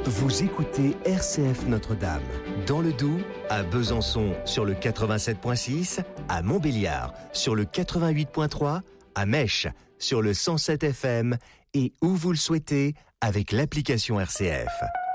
Vous écoutez RCF Notre-Dame, dans le Doubs, à Besançon sur le 87.6, à Montbéliard sur le 88.3, à Mèche sur le 107 FM et où vous le souhaitez avec l'application RCF.